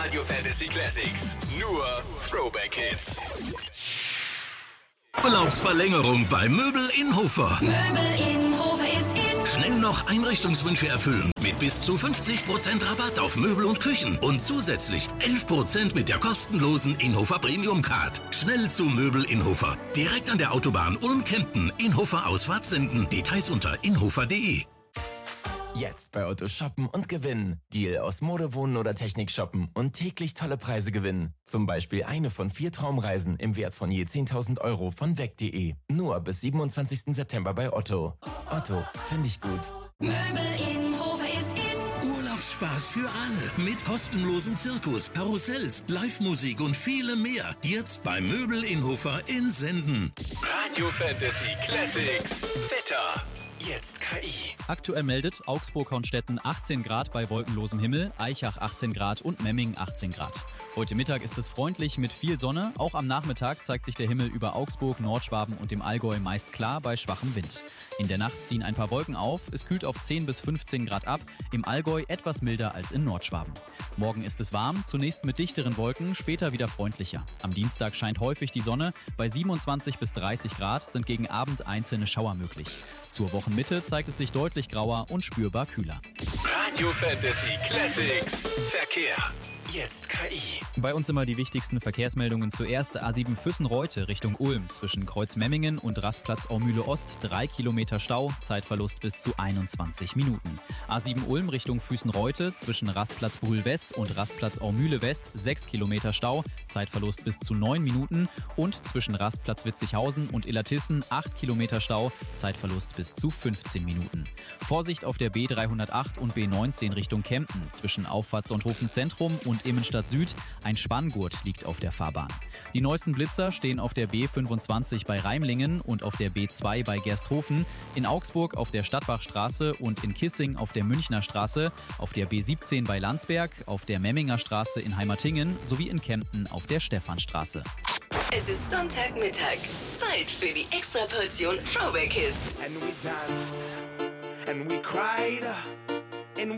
Radio Fantasy Classics. Nur Throwback Hits. Urlaubsverlängerung bei Möbel in Hofer. Möbel in Hofer ist in. Schnell noch Einrichtungswünsche erfüllen. Mit bis zu 50% Rabatt auf Möbel und Küchen. Und zusätzlich 11% mit der kostenlosen Inhofer Premium Card. Schnell zu Möbel in Hofer. Direkt an der Autobahn Ulm-Kempten. Inhofer Ausfahrt Senden. Details unter inhofer.de. Jetzt bei Otto shoppen und gewinnen. Deal aus Mode, Wohnen oder Technik shoppen und täglich tolle Preise gewinnen. Zum Beispiel eine von 4 Traumreisen im Wert von je 10.000 Euro von weg.de. Nur bis 27. September bei Otto. Otto, finde ich gut. Möbel in Hofer ist in. Urlaubsspaß für alle. Mit kostenlosem Zirkus, Karussells, Live-Musik und viele mehr. Jetzt bei Möbel in Hofer in Senden. Radio Fantasy Classics. Wetter. Jetzt KI. Aktuell meldet Augsburg-Hornstetten 18 Grad bei wolkenlosem Himmel, Aichach 18 Grad und Memming 18 Grad. Heute Mittag ist es freundlich mit viel Sonne. Auch am Nachmittag zeigt sich der Himmel über Augsburg, Nordschwaben und dem Allgäu meist klar bei schwachem Wind. In der Nacht ziehen ein paar Wolken auf, es kühlt auf 10 bis 15 Grad ab, im Allgäu etwas milder als in Nordschwaben. Morgen ist es warm, zunächst mit dichteren Wolken, später wieder freundlicher. Am Dienstag scheint häufig die Sonne, bei 27 bis 30 Grad sind gegen Abend einzelne Schauer möglich. Zur Wochenmitte zeigt es sich deutlich grauer und spürbar kühler. Radio Fantasy Classics. Verkehr. Jetzt KI. Bei uns immer die wichtigsten Verkehrsmeldungen. Zuerst A7 Füssen-Reute Richtung Ulm. Zwischen Kreuz-Memmingen und Rastplatz Aumühle Ost 3 Kilometer Stau, Zeitverlust bis zu 21 Minuten. A7 Ulm Richtung Füssen-Reute zwischen Rastplatz Brühl West und Rastplatz Aumühle West 6 Kilometer Stau, Zeitverlust bis zu 9 Minuten. Und zwischen Rastplatz Witzighausen und Illertissen 8 Kilometer Stau, Zeitverlust bis zu 15 Minuten. Vorsicht auf der B308 und B19 Richtung Kempten. Zwischen Auffahrtshofen Zentrum und Immenstadt Süd. Ein Spanngurt liegt auf der Fahrbahn. Die neuesten Blitzer stehen auf der B25 bei Reimlingen und auf der B2 bei Gersthofen, in Augsburg auf der Stadtbachstraße und in Kissing auf der Münchner Straße, auf der B17 bei Landsberg, auf der Memminger Straße in Heimertingen sowie in Kempten auf der Stephanstraße. Es ist Sonntagmittag. Zeit für die Extraportion Throwback Hits. And we danced and we cried.